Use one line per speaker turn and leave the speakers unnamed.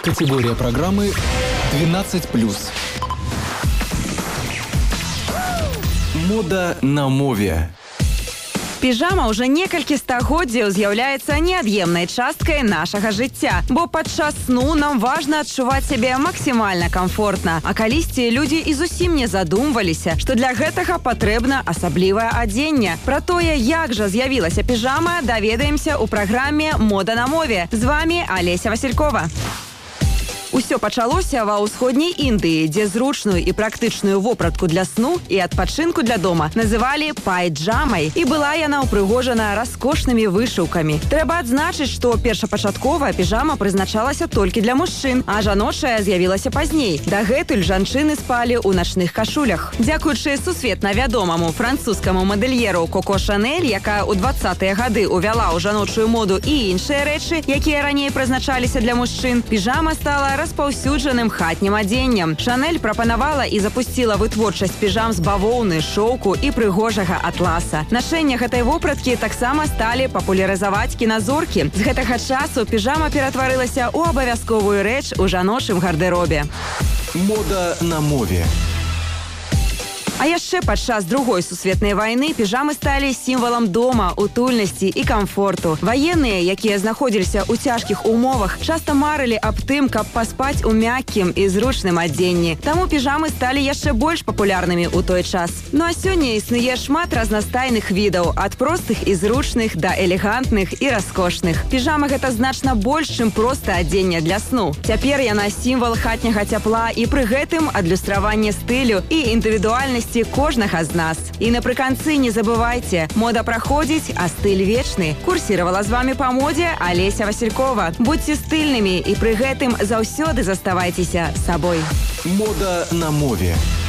Категория программы 12+. Мода на мове.
Піжама ўжо некалькі стагоддзяў з'яўляецца неад'емнай часткай нашага жыцця, бо падчас сну нам важна адчуваць сябе максімальна камфортна. А калісьці людзі і зусім не задумваліся, што для гэтага патрэбна асаблівае адзенне. Пра тое, як жа з'явілася піжама, даведаемся ў праграме «Мода на мове». З вамі Алеся Василькова. Усё пачалося ва ўсходняй Індыі, дзе зручную і практычную вопратку для сну і адпачынку для дома называлі пайджамай, і была яна ўпрыгожана раскошнымі вышыўкамі. Трэба адзначыць, што першапачаткова піжама прызначалася толькі для мужчын, а жаночая з'явілася пазней. Дагэтуль жанчыны спалі ў начных кашулях. Дзякуючы сусветна вядомаму французскаму мадэльеру Коко Шанель, якая ў 20-е гады увяла ў жаночую моду і іншыя рэчы, якія раней прызначаліся для мужчын, піжама стала распаўсюджаным хатнім адзеннем. Шанель прапанавала і запусціла вытворчасць піжам з бавоўны, шоўку і прыгожага атласа. Нашэнне гэтай вопраткі таксама сталі папулярызаваць кіназоркі. З гэтага часу піжама ператварылася ў абавязковую рэч у жаночым гардэробе.
Мода на мове.
А яшчэ падчас Другой сусветнай вайны піжамы сталі сімвалам дома, утульнасці і камфорту. Ваенныя, якія знаходзіліся ў цяжкіх умовах, часта марылі аб тым, каб паспаць у мяккім і зручным адзенні. Таму піжамы сталі яшчэ больш папулярнымі ў той час. Ну а сёння існуе шмат разнастайных відаў, ад простых і зручных да элегантных і раскошных. Піжама гэта значна больш, чым проста адзенне для сну. Цяпер яна сімвал хатняга цяпла і пры гэтым адлюстраванне стылю і індывідуальнасці кожнага з нас. І напрыканцы не забывайце, мода праходзіць, а стыль вечны. Курсіравала з вамі па модзе Алеся Василькова. Будьце стыльнымі і пры гэтым заўсёды заставайцеся сабой.
Мода на мове.